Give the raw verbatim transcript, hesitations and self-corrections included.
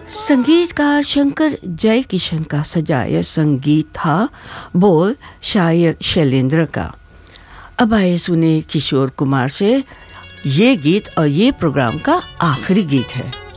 संगीतकार शंकर जयकिशन का सजाया संगीत था, बोल शायर शैलेंद्र का। अब आइए सुने किशोर कुमार से ये गीत, और ये प्रोग्राम का आखिरी गीत है।